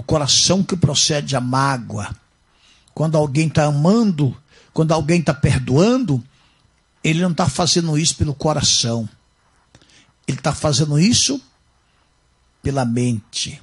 coração que procede a mágoa. Quando alguém está amando, quando alguém está perdoando, ele não está fazendo isso pelo coração. Ele está fazendo isso pela mente.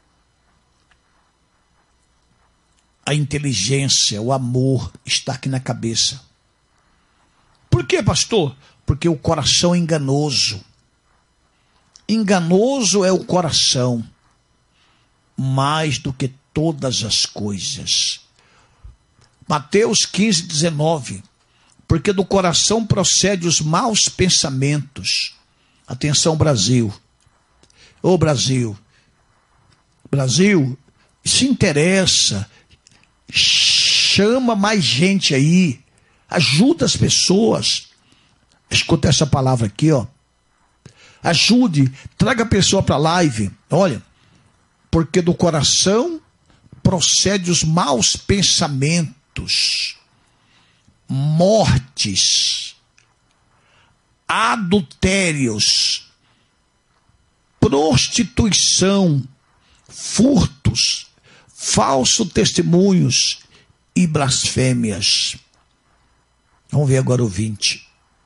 A inteligência, o amor está aqui na cabeça. Por quê, pastor? Porque o coração é enganoso. Enganoso é o coração, mais do que todas as coisas. Mateus 15, 19. Porque do coração procede os maus pensamentos. Atenção, Brasil. Ô Brasil. Brasil, se interessa. Chama mais gente aí. Ajuda as pessoas. Escuta essa palavra aqui, ó. Ajude, traga a pessoa para a live. Olha, porque do coração procede os maus pensamentos, mortes, adultérios, prostituição, furtos, falsos testemunhos e blasfêmias. Vamos ver agora o 20.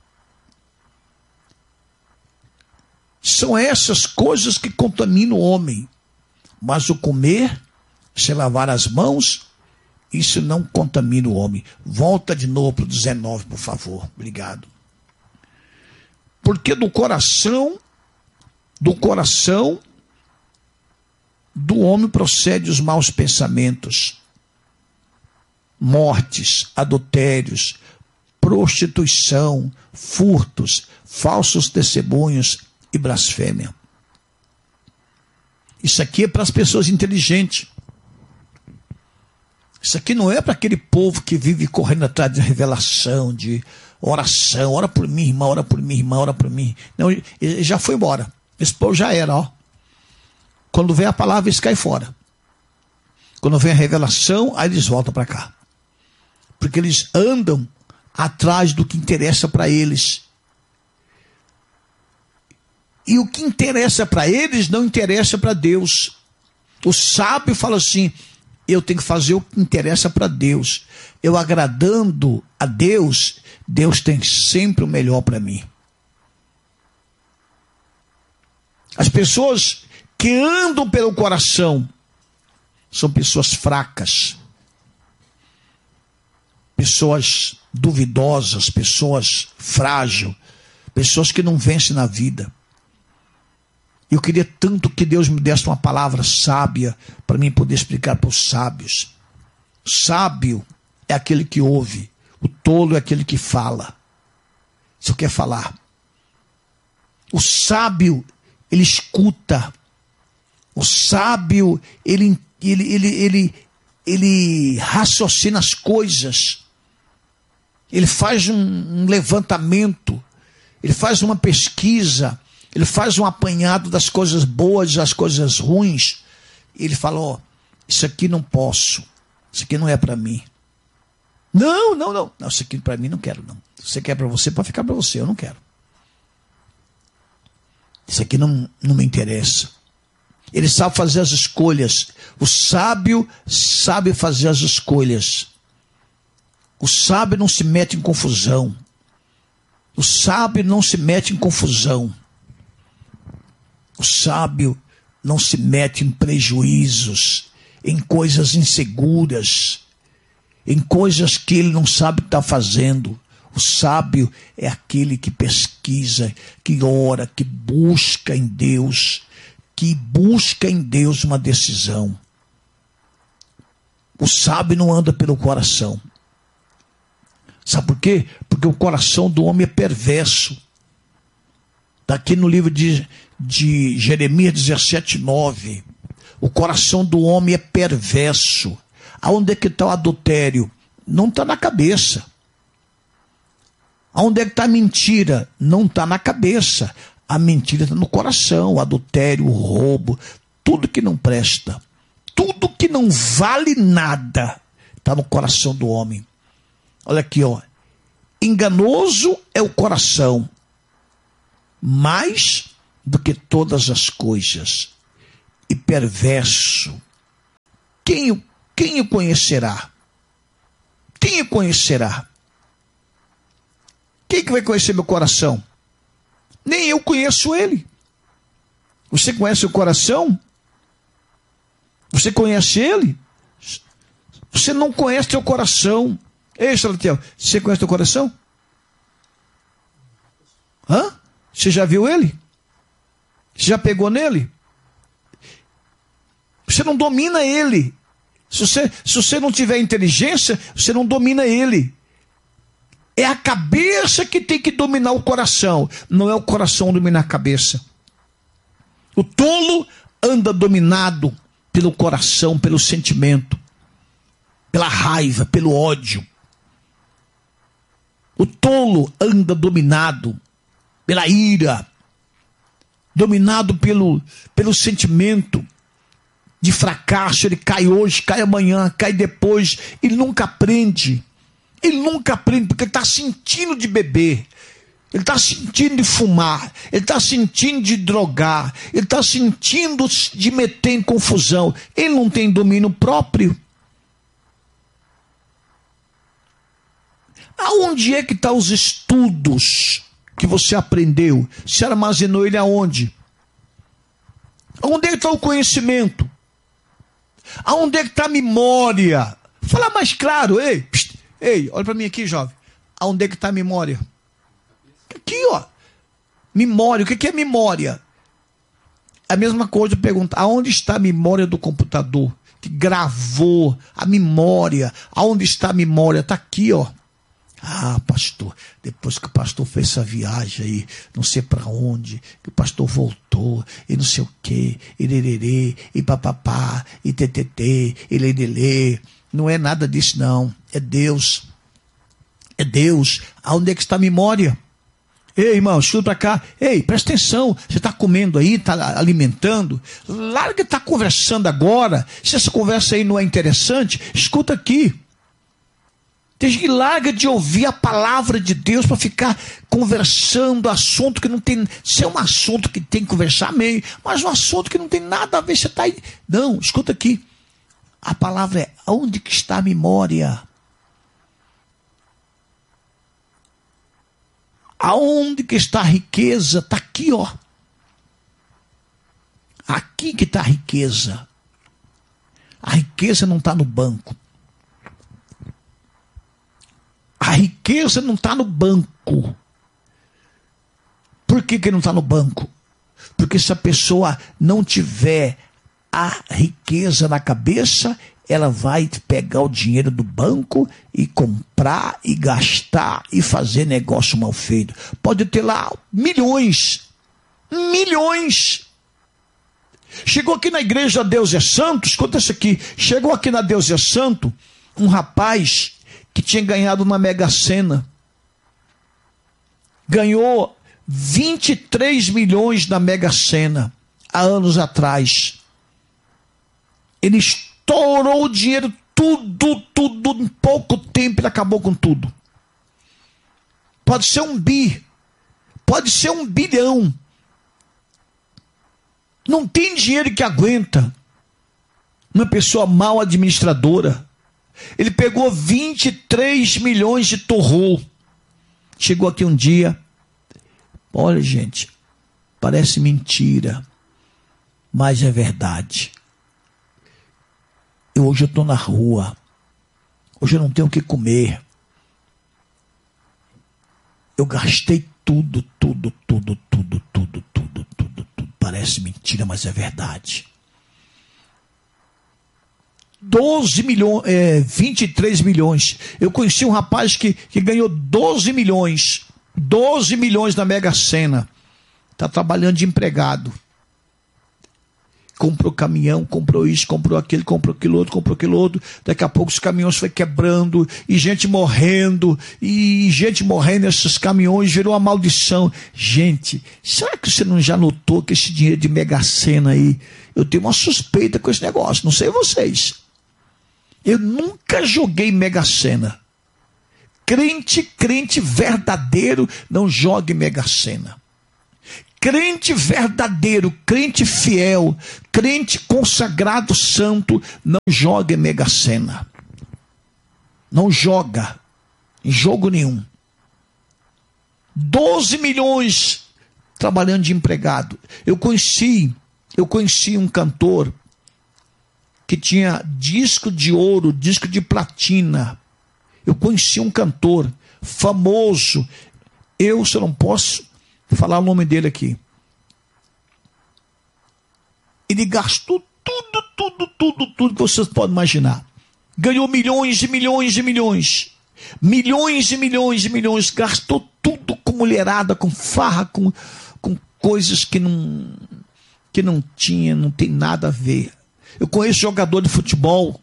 São essas coisas que contaminam o homem. Mas o comer, se lavar as mãos, isso não contamina o homem. Volta de novo para o 19, por favor. Obrigado. Porque do coração do homem procede os maus pensamentos, mortes, adultérios, prostituição, furtos, falsos testemunhos e blasfêmia. Isso aqui é para as pessoas inteligentes. Isso aqui não é para aquele povo que vive correndo atrás de revelação, de oração. Ora por mim, irmã, ora por mim, irmã, ora por mim. Não, ele já foi embora. Esse povo já era, ó. Quando vem a palavra, eles caem fora. Quando vem a revelação, aí eles voltam para cá. Porque eles andam atrás do que interessa para eles. E o que interessa para eles não interessa para Deus. O sábio fala assim: eu tenho que fazer o que interessa para Deus. Eu agradando a Deus, Deus tem sempre o melhor para mim. As pessoas que andam pelo coração são pessoas fracas, pessoas duvidosas, pessoas frágeis, pessoas que não vencem na vida. Eu queria tanto que Deus me desse uma palavra sábia para mim poder explicar para os sábios. Sábio é aquele que ouve, o tolo é aquele que fala. Você quer falar? O sábio, ele escuta. O sábio, ele raciocina as coisas. Ele faz um levantamento, ele faz uma pesquisa. Ele faz um apanhado das coisas boas e das coisas ruins. Ele fala, ó, isso aqui não posso. Isso aqui não é para mim. Não, isso aqui para mim não quero, não. Se você quer para você, pode ficar para você, eu não quero. Isso aqui não me interessa. Ele sabe fazer as escolhas. O sábio sabe fazer as escolhas. O sábio não se mete em confusão. O sábio não se mete em confusão. O sábio não se mete em prejuízos, em coisas inseguras, em coisas que ele não sabe o que está fazendo. O sábio é aquele que pesquisa, que ora, que busca em Deus uma decisão. O sábio não anda pelo coração. Sabe por quê? Porque o coração do homem é perverso. Está aqui no livro de Jeremias 17:9. O coração do homem é perverso. Aonde é que está o adultério? Não está na cabeça. Aonde é que está a mentira? Não está na cabeça. A mentira está no coração. O adultério, o roubo, tudo que não presta, tudo que não vale nada, está no coração do homem. Olha aqui, ó. Enganoso é o coração, mais do que todas as coisas, e perverso. quem o conhecerá? Quem o conhecerá? Quem que vai conhecer meu coração? Nem eu conheço ele. Você conhece o coração? Você conhece ele? Você não conhece teu coração. Ei, Salatiel, você conhece teu coração? Hã? Você já viu ele? Você já pegou nele? Você não domina ele. Se você não tiver inteligência, você não domina ele. É a cabeça que tem que dominar o coração. Não é o coração dominar a cabeça. O tolo anda dominado pelo coração, pelo sentimento, pela raiva, pelo ódio. O tolo anda dominado pela ira, dominado pelo sentimento de fracasso. Ele cai hoje, cai amanhã, cai depois. Ele nunca aprende. Ele nunca aprende porque ele está sentindo de beber. Ele está sentindo de fumar. Ele está sentindo de drogar. Ele está sentindo de meter em confusão. Ele não tem domínio próprio. Aonde é que estão os estudos que você aprendeu? Você armazenou ele aonde? Aonde é que está o conhecimento? Aonde é que está a memória? Fala mais claro, ei. Psst, ei, olha para mim aqui, jovem. Aonde é que está a memória? Aqui, ó. Memória, o que é memória? A mesma coisa, pergunta, aonde está a memória do computador? Que gravou a memória. Aonde está a memória? Está aqui, ó. Ah, pastor, depois que o pastor fez essa viagem aí, não sei para onde, que o pastor voltou, e não sei o que, e lererê, e papapá, e ttt, e lerelê. Não é nada disso, não. É Deus. É Deus. Aonde é que está a memória? Ei, irmão, escuta para cá. Ei, presta atenção. Você está comendo aí, está alimentando. Larga de estar conversando agora. Se essa conversa aí não é interessante, escuta aqui. Larga de ouvir a palavra de Deus para ficar conversando assunto que não tem. Se é um assunto que tem que conversar meio, mas um assunto que não tem nada a ver, você está aí. Não, escuta aqui. A palavra é: onde que está a memória? Aonde que está a riqueza? Está aqui, ó. Aqui que está a riqueza. A riqueza não está no banco. A riqueza não está no banco. Por que não está no banco? Porque se a pessoa não tiver a riqueza na cabeça, ela vai pegar o dinheiro do banco e comprar e gastar e fazer negócio mal feito. Pode ter lá milhões. Milhões. Chegou aqui na igreja Deus é Santo, escuta isso aqui. Chegou aqui na Deus é Santo um rapaz que tinha ganhado na Mega Sena. Ganhou 23 milhões na Mega Sena há anos atrás. Ele estourou o dinheiro, tudo, em pouco tempo ele acabou com tudo. Pode ser 1 bi, pode ser 1 bilhão. Não tem dinheiro que aguenta uma pessoa mal administradora. Ele pegou 23 milhões e torrou. Chegou aqui um dia. Olha, gente, parece mentira, mas é verdade. Hoje eu estou na rua. Hoje eu não tenho o que comer. Eu gastei tudo. Parece mentira, mas é verdade. 12 milhões, 23 milhões. Eu conheci um rapaz que ganhou 12 milhões. 12 milhões na Mega Sena. Está trabalhando de empregado. Comprou caminhão, comprou isso, comprou aquele, comprou aquilo outro. Daqui a pouco os caminhões foi quebrando, e gente morrendo, esses caminhões virou uma maldição. Gente, será que você não já notou que esse dinheiro de Mega Sena aí, eu tenho uma suspeita com esse negócio, não sei vocês. Eu nunca joguei Mega Sena. Crente verdadeiro não jogue Mega Sena. Crente verdadeiro, crente fiel, crente consagrado santo, não joga em Mega Sena. Não joga em jogo nenhum. 12 milhões trabalhando de empregado. Eu conheci um cantor que tinha disco de ouro, disco de platina. Eu conheci um cantor famoso. Eu não posso falar o nome dele aqui. Ele gastou tudo que vocês podem imaginar. Ganhou milhões e milhões e milhões. Milhões e milhões e milhões. Gastou tudo com mulherada, com farra, com coisas que não tem nada a ver. Eu conheço jogador de futebol,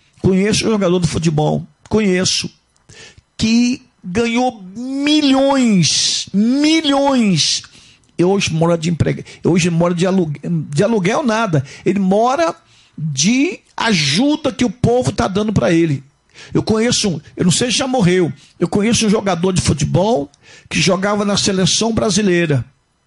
que ganhou milhões, e hoje mora de emprego, hoje mora de aluguel nada, ele mora de ajuda que o povo está dando para ele. Eu não sei se já morreu, eu conheço um jogador de futebol que jogava na seleção brasileira.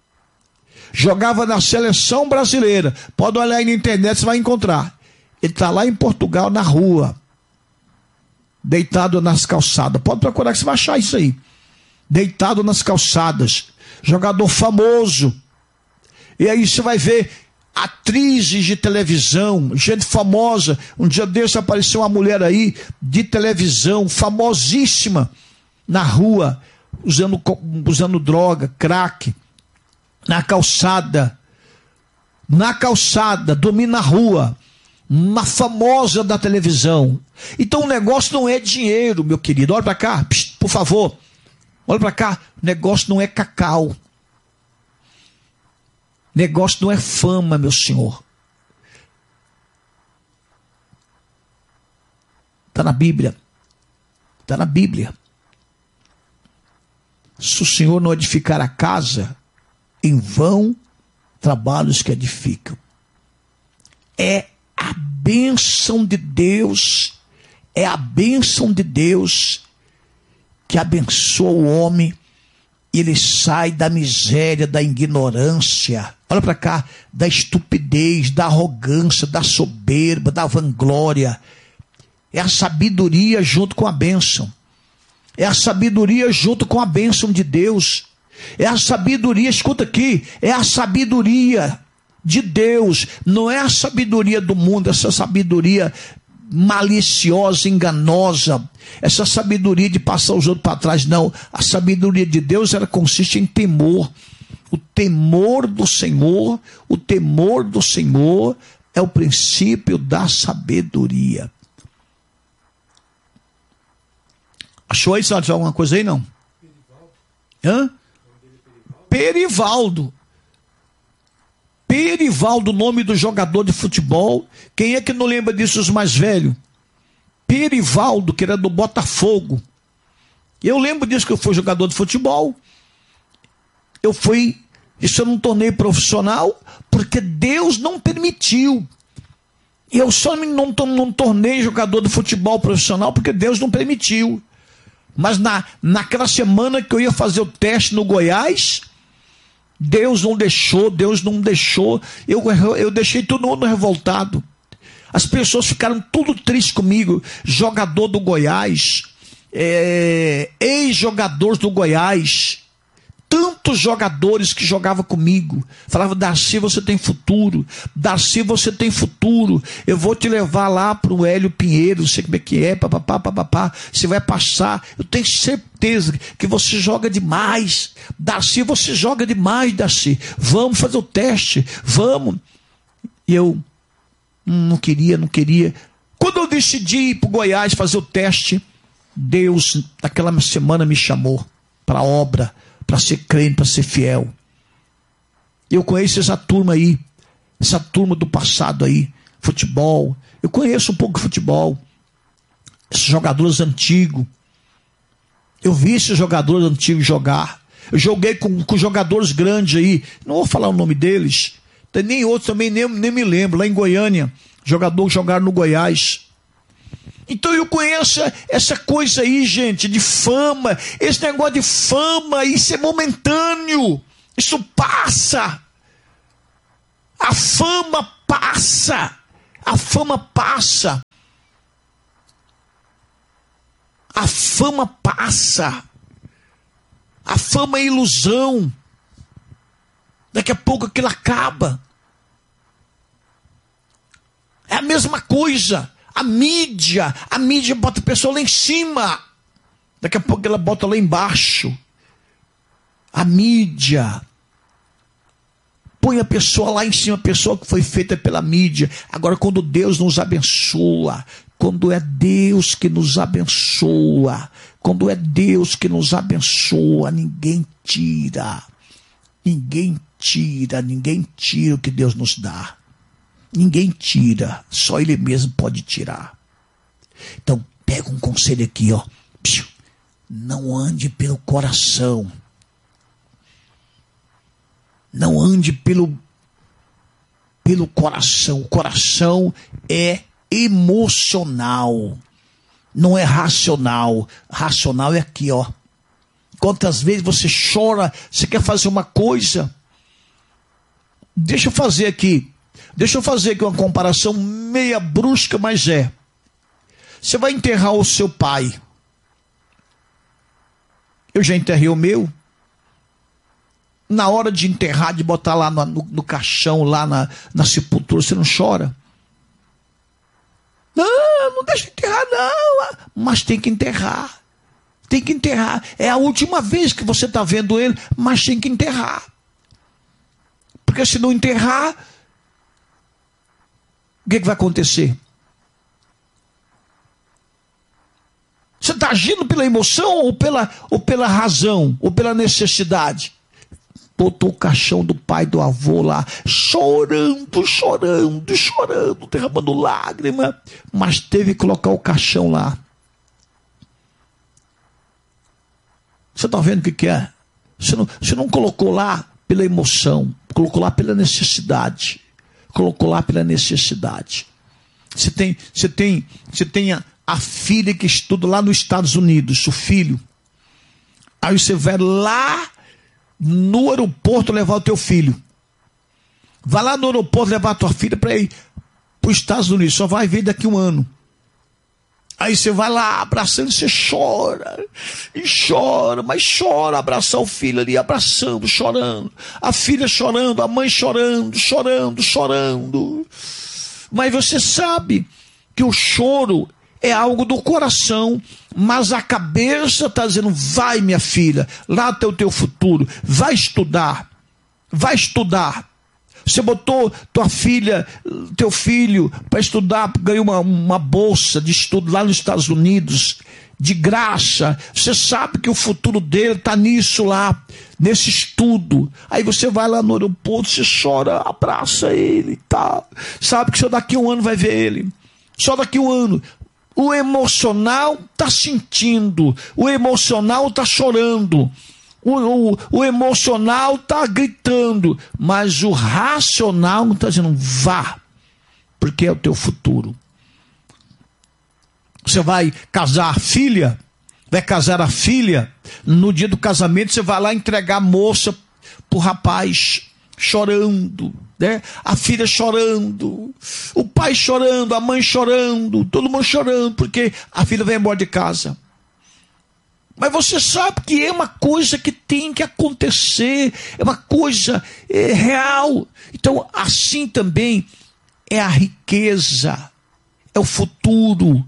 Pode olhar aí na internet, você vai encontrar. Ele está lá em Portugal, na rua, deitado nas calçadas. Pode procurar que você vai achar isso aí. Deitado nas calçadas. Jogador famoso. E aí você vai ver atrizes de televisão, gente famosa. Um dia desse apareceu uma mulher aí de televisão, famosíssima, na rua, usando droga, crack. Na calçada, dormindo na rua, uma famosa da televisão. Então o negócio não é dinheiro, meu querido. Olha para cá, por favor. Olha para cá. O negócio não é cacau. Negócio não é fama, meu senhor. Está na Bíblia. Se o Senhor não edificar a casa, em vão trabalhos que edificam. É a bênção de Deus que abençoa o homem e ele sai da miséria, da ignorância, olha para cá, da estupidez, da arrogância, da soberba, da vanglória. É a sabedoria junto com a bênção. É a sabedoria junto com a bênção de Deus. É a sabedoria, escuta aqui, é a sabedoria de Deus, não é a sabedoria do mundo, essa sabedoria maliciosa, enganosa, essa sabedoria de passar os outros para trás, não. A sabedoria de Deus, ela consiste em temor. O temor do Senhor é o princípio da sabedoria. Achou aí, sabe, alguma coisa aí, não? Perivaldo, o nome do jogador de futebol. Quem é que não lembra disso, os mais velhos? Perivaldo, que era do Botafogo. Eu lembro disso, que eu fui jogador de futebol. Isso eu não tornei profissional, porque Deus não permitiu. Eu só não tornei jogador de futebol profissional, porque Deus não permitiu. Mas naquela semana que eu ia fazer o teste no Goiás, Deus não deixou, eu deixei todo mundo revoltado. As pessoas ficaram tudo tristes comigo. Jogador do Goiás, ex-jogadores do Goiás, tantos jogadores que jogavam comigo, falavam: Darcy, você tem futuro, eu vou te levar lá para o Hélio Pinheiro, não sei como é que é, papapá, você vai passar, eu tenho certeza que você joga demais, Darcy, você joga demais, Darcy, vamos fazer o teste, vamos. E eu não queria. Quando eu decidi ir para o Goiás fazer o teste, Deus naquela semana me chamou para a obra, para ser crente, para ser fiel. Eu conheço essa turma aí, essa turma do passado aí, futebol. Eu conheço um pouco de futebol, esses jogadores antigos. Eu vi esses jogadores antigos jogar. Eu joguei com jogadores grandes aí, não vou falar o nome deles, nem outros também, nem me lembro, lá em Goiânia, jogaram no Goiás. Então eu conheço essa coisa aí, gente, de fama. Esse negócio de fama, isso é momentâneo. Isso passa. A fama passa. A fama passa. A fama passa. A fama é ilusão. Daqui a pouco aquilo acaba. É a mesma coisa. A mídia bota a pessoa lá em cima. Daqui a pouco ela bota lá embaixo. A mídia põe a pessoa lá em cima, a pessoa que foi feita pela mídia. Agora, quando Deus nos abençoa, quando é Deus que nos abençoa, quando é Deus que nos abençoa, ninguém tira o que Deus nos dá. Ninguém tira, só Ele mesmo pode tirar. Então, pega um conselho aqui, ó. Não ande pelo coração. Não ande pelo coração. O coração é emocional, não é racional. Racional é aqui, ó. Quantas vezes você chora, você quer fazer uma coisa? Deixa eu fazer aqui uma comparação meia brusca, mas é. Você vai enterrar o seu pai. Eu já enterrei o meu. Na hora de enterrar, de botar lá no caixão, lá na sepultura, você não chora? Não deixa enterrar não. Mas tem que enterrar. Tem que enterrar. É a última vez que você está vendo ele, mas tem que enterrar. Porque se não enterrar, o que vai acontecer? Você está agindo pela emoção ou pela razão, ou pela necessidade? Botou o caixão do pai, do avô lá, chorando, derramando lágrima, mas teve que colocar o caixão lá. Você está vendo o que é? Você não colocou lá pela emoção, colocou lá pela necessidade. Você tem a filha que estuda lá nos Estados Unidos, o filho. Aí você vai lá no aeroporto levar o teu filho. Vai lá no aeroporto levar a tua filha para ir para os Estados Unidos. Só vai ver daqui a um ano. Aí você vai lá abraçando, você chora, mas chora, abraçar o filho ali, abraçando, chorando. A filha chorando, a mãe chorando. Mas você sabe que o choro é algo do coração, mas a cabeça está dizendo, vai minha filha, lá está o teu futuro, vai estudar. Você botou tua filha, teu filho para estudar, ganhou uma bolsa de estudo lá nos Estados Unidos, de graça. Você sabe que o futuro dele está nisso lá, nesse estudo. Aí você vai lá no aeroporto, você chora, abraça ele, tá? Sabe que só daqui a um ano vai ver ele. Só daqui a um ano. O emocional está sentindo, o emocional está chorando. O emocional está gritando, mas o racional está dizendo, vá, porque é o teu futuro. Você vai casar a filha, no dia do casamento você vai lá entregar a moça para o rapaz, chorando, né? A filha chorando, o pai chorando, a mãe chorando, todo mundo chorando, porque a filha vai embora de casa. Mas você sabe que é uma coisa que tem que acontecer, é uma coisa real. Então, assim também é a riqueza, é o futuro.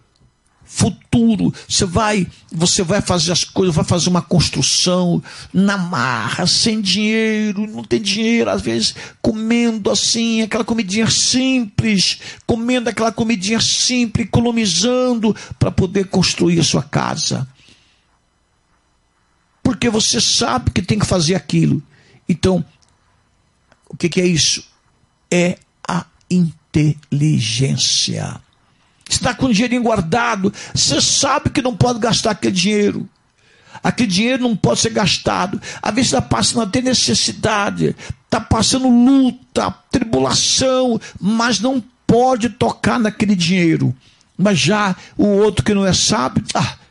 Você vai fazer as coisas, vai fazer uma construção na marra, sem dinheiro, não tem dinheiro, às vezes comendo assim, aquela comidinha simples, economizando para poder construir a sua casa. Porque você sabe que tem que fazer aquilo. Então, o que é isso? É a inteligência. Você está com o dinheirinho guardado, você sabe que não pode gastar aquele dinheiro. Aquele dinheiro não pode ser gastado. Às vezes está passando até necessidade, está passando luta, tribulação, mas não pode tocar naquele dinheiro. Mas já o outro que não é sábio,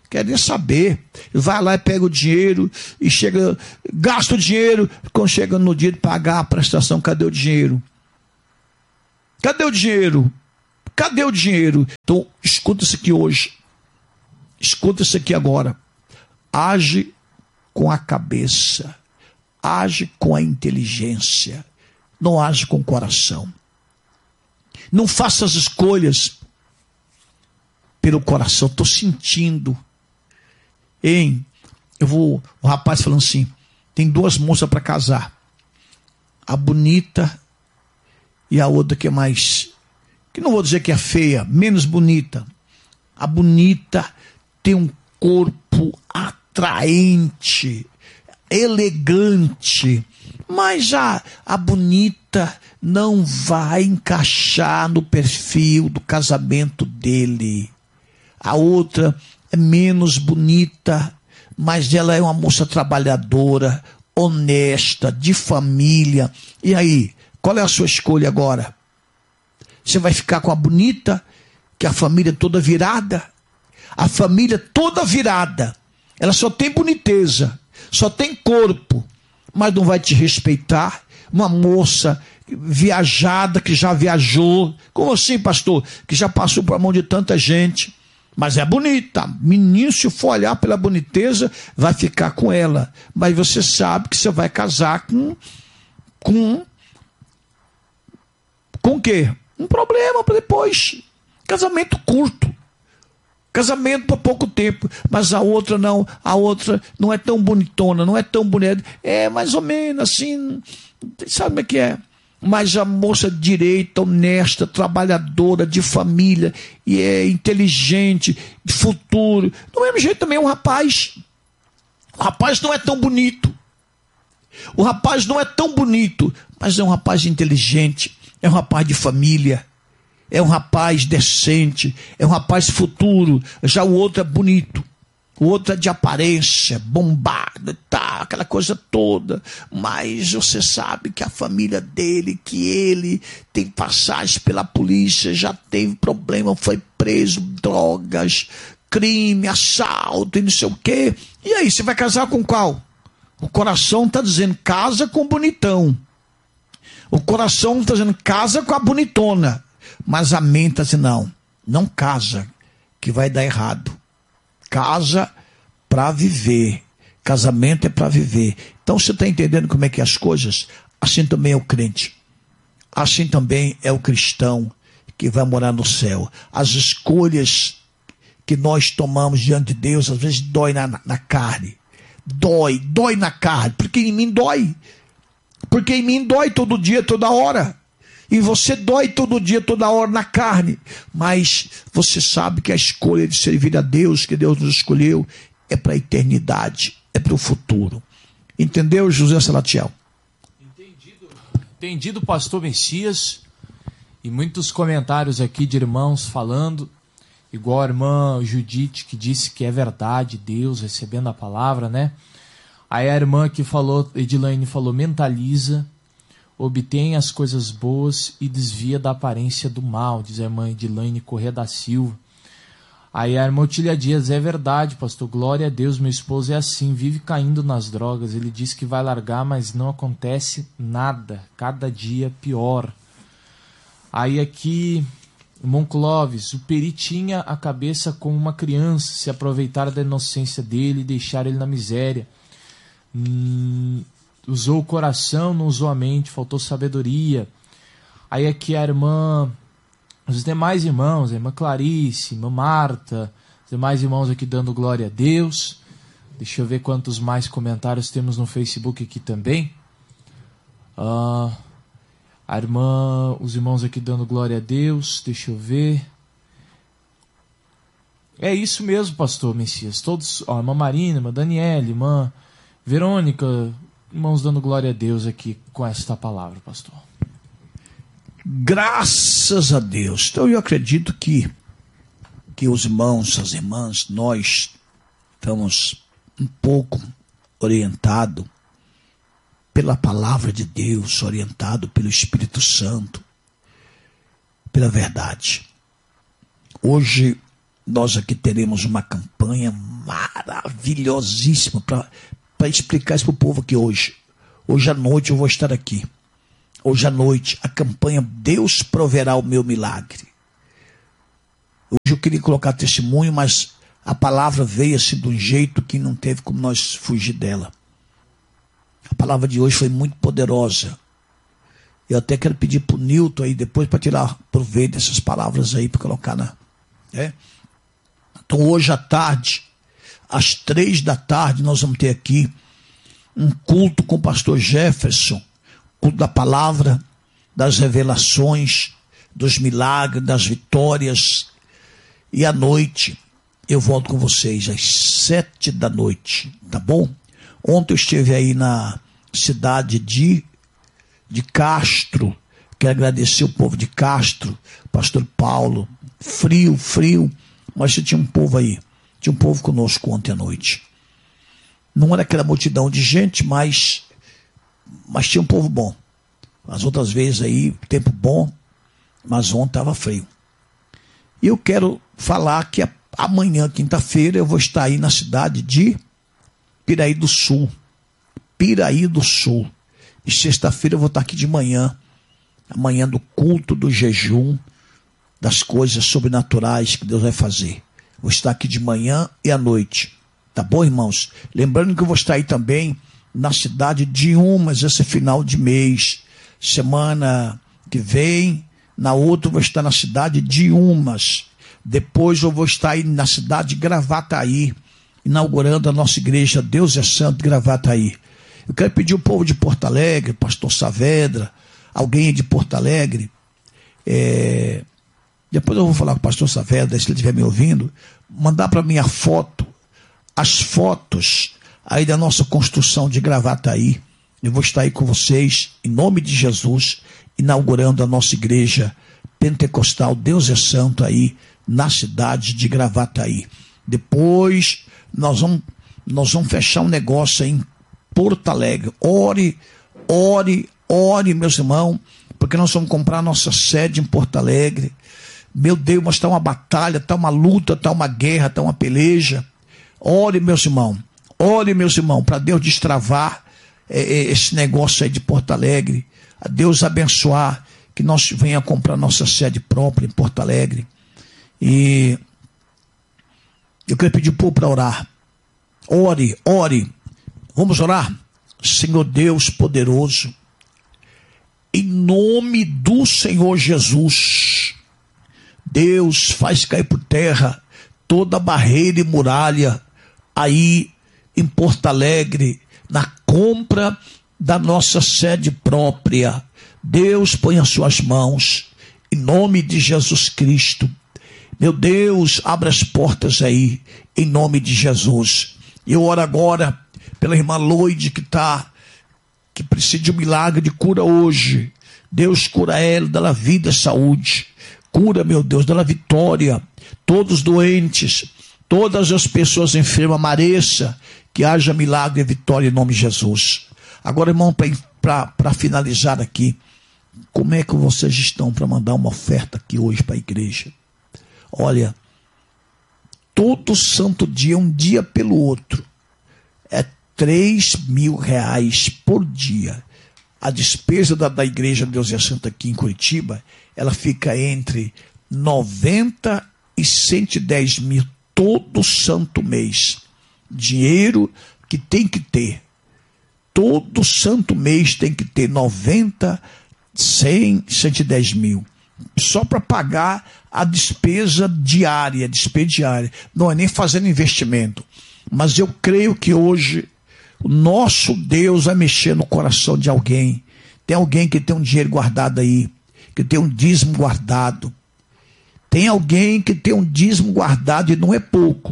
Quer nem saber. Vai lá e pega o dinheiro e chega, gasta o dinheiro. Quando chega no dia de pagar a prestação, cadê o dinheiro? Cadê o dinheiro? Cadê o dinheiro? Então, escuta isso aqui hoje. Escuta isso aqui agora. Age com a cabeça. Age com a inteligência. Não age com o coração. Não faça as escolhas pelo coração. Estou sentindo. Hein? O rapaz falando assim, tem 2 moças para casar. A bonita e a outra que é mais, que não vou dizer que é feia, menos bonita. A bonita tem um corpo atraente, elegante, mas a bonita não vai encaixar no perfil do casamento dele. A outra é menos bonita, mas ela é uma moça trabalhadora, honesta, de família. E aí, qual é a sua escolha agora? Você vai ficar com a bonita, que a família toda virada? A família toda virada. Ela só tem boniteza, só tem corpo, mas não vai te respeitar. Uma moça viajada, que já viajou. Como assim, pastor? Que já passou por mão de tanta gente. Mas é bonita. Menino, se for olhar pela boniteza, vai ficar com ela. Mas você sabe que você vai casar com o quê? Um problema para depois. Casamento curto. Casamento por pouco tempo. Mas a outra não é tão bonitona, não é tão bonita. É mais ou menos assim. Sabe como é que é? Mas a moça direita, honesta, trabalhadora, de família, e é inteligente, de futuro. Do mesmo jeito também um rapaz. O rapaz não é tão bonito. O rapaz não é tão bonito, mas é um rapaz inteligente, é um rapaz de família, é um rapaz decente, é um rapaz futuro. Já o outro é bonito. O outro é de aparência, bombado, tá, aquela coisa toda. Mas você sabe que a família dele, que ele tem passagem pela polícia, já teve problema, foi preso, drogas, crime, assalto e não sei o quê. E aí, você vai casar com qual? O coração está dizendo, casa com o bonitão. O coração está dizendo, casa com a bonitona. Mas a mente está dizendo, não casa, que vai dar errado. Casa para viver. Casamento é para viver. Então você está entendendo como é que é as coisas? Assim também é o crente. Assim também é o cristão que vai morar no céu. As escolhas que nós tomamos diante de Deus, às vezes dói na carne. Dói na carne. Porque em mim dói. Porque em mim dói todo dia, toda hora. E você dói todo dia, toda hora na carne. Mas você sabe que a escolha de servir a Deus, que Deus nos escolheu, é para a eternidade, é para o futuro. Entendeu, José Salatiel? Entendido, pastor Messias. E muitos comentários aqui de irmãos falando, igual a irmã Judite, que disse que é verdade, Deus recebendo a palavra, né? Aí a irmã que falou, Edilane, falou, mentaliza, obtém as coisas boas e desvia da aparência do mal, diz a irmã Edilane Corrêa da Silva. Aí a irmã Otília Dias, é verdade, pastor, glória a Deus, meu esposo é assim, vive caindo nas drogas, ele diz que vai largar, mas não acontece nada, cada dia pior. Aí aqui, irmão Clóvis, o Peri tinha a cabeça como uma criança, se aproveitar da inocência dele e deixar ele na miséria. Usou o coração, não usou a mente, faltou sabedoria. Aí aqui a irmã, os demais irmãos, a irmã Clarice, a irmã Marta, os demais irmãos aqui dando glória a Deus. Deixa eu ver quantos mais comentários temos no Facebook aqui também. A irmã, os irmãos aqui dando glória a Deus, deixa eu ver. É isso mesmo, pastor Messias. Todos, a irmã Marina, a irmã Daniela, a irmã Verônica, irmãos dando glória a Deus aqui com esta palavra, pastor. Graças a Deus. Então eu acredito que os irmãos, as irmãs, nós estamos um pouco orientados pela palavra de Deus, orientado pelo Espírito Santo, pela verdade. Hoje nós aqui teremos uma campanha maravilhosíssima para explicar isso para o povo aqui hoje. Hoje à noite eu vou estar aqui. Hoje à noite, a campanha Deus Proverá o Meu Milagre. Hoje eu queria colocar testemunho, mas a palavra veio assim de um jeito que não teve como nós fugir dela. A palavra de hoje foi muito poderosa. Eu até quero pedir para o Nilton aí depois para tirar proveito dessas palavras aí, para colocar na... Então hoje à tarde, às 3 da tarde, nós vamos ter aqui um culto com o pastor Jefferson, culto da palavra, das revelações, dos milagres, das vitórias. E à noite eu volto com vocês às 7 da noite, tá bom? Ontem eu estive aí na cidade de Castro. Quero agradecer o povo de Castro, pastor Paulo. Frio, mas tinha um povo aí. Tinha um povo conosco ontem à noite. Não era aquela multidão de gente, mas tinha um povo bom. As outras vezes aí, tempo bom, mas ontem estava frio. E eu quero falar que amanhã, quinta-feira, eu vou estar aí na cidade de Piraí do Sul. E sexta-feira eu vou estar aqui de manhã, amanhã do culto do jejum, das coisas sobrenaturais que Deus vai fazer. Vou estar aqui de manhã e à noite. Tá bom, irmãos? Lembrando que eu vou estar aí também na cidade de Umas, esse final de mês. Semana que vem, na outra eu vou estar na cidade de Umas. Depois eu vou estar aí na cidade de Gravataí, inaugurando a nossa igreja Deus é Santo, Gravataí. Eu quero pedir ao povo de Porto Alegre, pastor Saavedra, alguém de Porto Alegre, depois eu vou falar com o pastor Saavedra, se ele estiver me ouvindo, mandar para mim as fotos aí da nossa construção de Gravataí. Eu vou estar aí com vocês, em nome de Jesus, inaugurando a nossa igreja pentecostal Deus é Santo aí na cidade de Gravataí. Depois nós vamos fechar um negócio aí em Porto Alegre. Ore, meus irmãos, porque nós vamos comprar a nossa sede em Porto Alegre. Meu Deus, mas está uma batalha, está uma luta, está uma guerra, está uma peleja. Ore, meus irmãos, para Deus destravar esse negócio aí de Porto Alegre. A Deus abençoar, que nós venha comprar nossa sede própria em Porto Alegre. E eu quero pedir o povo para orar. Ore. Vamos orar? Senhor Deus poderoso, em nome do Senhor Jesus, Deus, faz cair por terra toda barreira e muralha aí em Porto Alegre, na compra da nossa sede própria. Deus, põe as suas mãos, em nome de Jesus Cristo. Meu Deus, abra as portas aí, em nome de Jesus. Eu oro agora pela irmã Loide que precisa de um milagre de cura hoje. Deus, cura ela, dá-lhe vida, saúde. Cura, meu Deus, dá-lhe vitória. Todos os doentes, todas as pessoas enfermas, Maressa, que haja milagre e vitória em nome de Jesus. Agora, irmão, para finalizar aqui, como é que vocês estão para mandar uma oferta aqui hoje para a igreja? Olha, todo santo dia, um dia pelo outro, é R$3.000 por dia. A despesa da igreja Deus é Santo aqui em Curitiba, ela fica entre 90 e 110 mil todo santo mês. Dinheiro que tem que ter. Todo santo mês tem que ter 90, 100, 110 mil. Só para pagar a despesa diária. Não é nem fazendo investimento. Mas eu creio que hoje o nosso Deus vai mexer no coração de alguém. Tem alguém que tem um dinheiro guardado aí, que tem um dízimo guardado. Tem alguém que tem um dízimo guardado e não é pouco.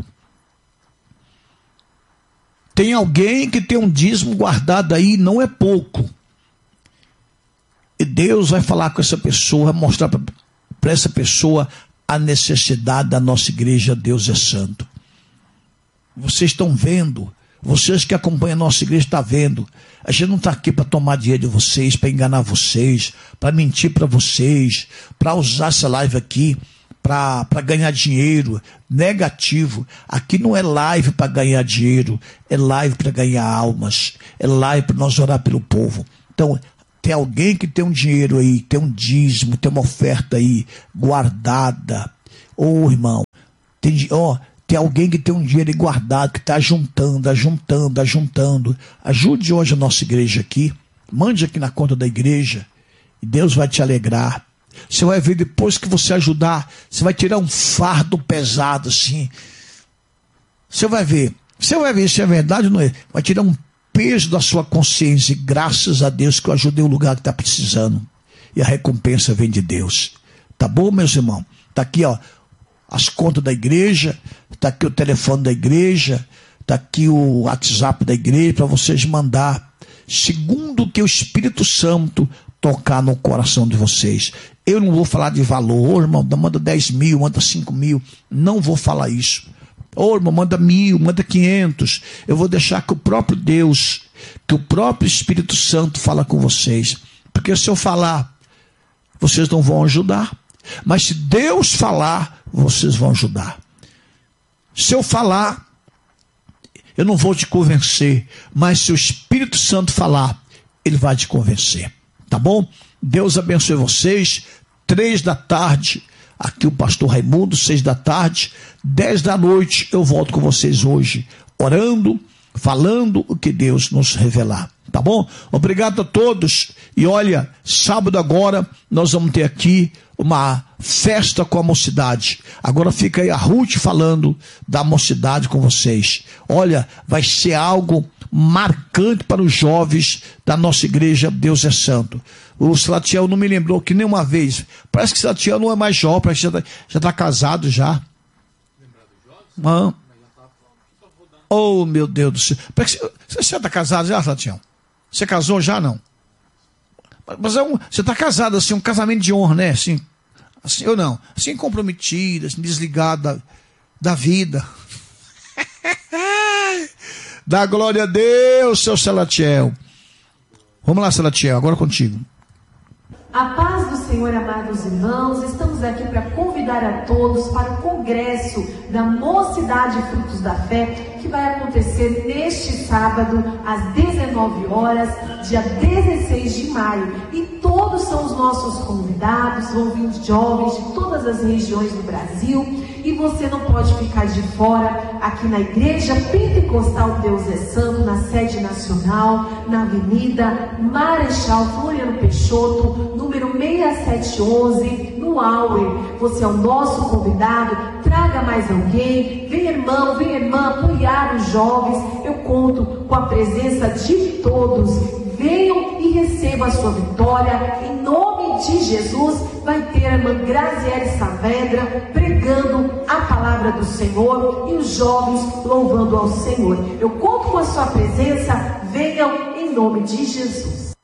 Tem alguém que tem um dízimo guardado aí e não é pouco. E Deus vai falar com essa pessoa, vai mostrar para essa pessoa a necessidade da nossa igreja Deus é Santo. Vocês estão vendo, vocês que acompanham a nossa igreja estão vendo. A gente não está aqui para tomar dinheiro de vocês, para enganar vocês, para mentir para vocês, para usar essa live aqui para ganhar dinheiro. Negativo. Aqui não é live para ganhar dinheiro, é live para ganhar almas, é live para nós orar pelo povo. Então, tem alguém que tem um dinheiro aí, tem um dízimo, tem uma oferta aí guardada. Ô irmão, tem alguém que tem um dinheiro aí guardado, que está juntando. Ajude hoje a nossa igreja aqui. Mande aqui na conta da igreja e Deus vai te alegrar. Você vai ver, depois que você ajudar, você vai tirar um fardo pesado assim. Você vai ver se é verdade ou não é. Vai tirar um peso da sua consciência. E graças a Deus que eu ajudei o lugar que está precisando. E a recompensa vem de Deus. Tá bom, meus irmãos? Tá aqui, ó, as contas da igreja. Tá aqui o telefone da igreja. Tá aqui o WhatsApp da igreja para vocês mandar. Segundo que o Espírito Santo tocar no coração de vocês. Eu não vou falar de valor, irmão, manda 10 mil, manda 5 mil. Não vou falar isso. Irmão, manda 1.000, manda 500. Eu vou deixar que o próprio Deus, que o próprio Espírito Santo fala com vocês. Porque se eu falar, vocês não vão ajudar. Mas se Deus falar, vocês vão ajudar. Se eu falar, eu não vou te convencer. Mas se o Espírito Santo falar, ele vai te convencer. Tá bom? Deus abençoe vocês. 3 da tarde, aqui o pastor Raimundo, 6 da tarde, 10 da noite, eu volto com vocês hoje, orando, falando o que Deus nos revelar. Tá bom? Obrigado a todos. E olha, sábado agora, nós vamos ter aqui uma festa com a mocidade. Agora fica aí a Ruth falando da mocidade com vocês. Olha, vai ser algo marcante para os jovens da nossa igreja. Deus é santo. O Salatiel não me lembrou que nem uma vez. Parece que o Salatiel não é mais jovem, parece que já está casado já. Oh, meu Deus do céu. Você já está casado já, Salatiel? Você casou já, não? Mas você está casado assim, um casamento de honra, né? Assim, ou não? Assim, comprometido, assim, desligado da vida. Dá glória a Deus, seu Salatiel. Vamos lá, Salatiel, agora contigo. A paz do Senhor, amados irmãos, estamos aqui para convidar a todos para o congresso da Mocidade Frutos da Fé, que vai acontecer neste sábado, às 19 horas, dia 16 de maio. E todos são os nossos convidados, vão vir jovens de todas as regiões do Brasil. E você não pode ficar de fora, aqui na Igreja Pentecostal Deus é Santo, na sede nacional, na Avenida Marechal Floriano Peixoto, número 6711, no Auer. Você é o nosso convidado, traga mais alguém, vem irmão, vem irmã, apoiar os jovens. Eu conto com a presença de todos. Venham e recebam a sua vitória. Em nome de Jesus, vai ter a irmã Graziele Saavedra pregando a palavra do Senhor e os jovens louvando ao Senhor. Eu conto com a sua presença. Venham em nome de Jesus.